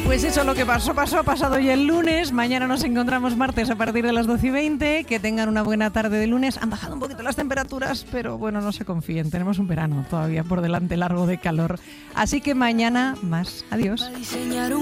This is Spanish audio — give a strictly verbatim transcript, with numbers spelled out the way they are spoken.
Pues eso, lo que pasó, pasó, ha pasado ya el lunes. Mañana nos encontramos martes a partir de las doce y veinte. Que tengan una buena tarde de lunes. Han bajado un poquito las temperaturas, pero bueno, no se confíen. Tenemos un verano todavía por delante largo de calor. Así que mañana más. Adiós.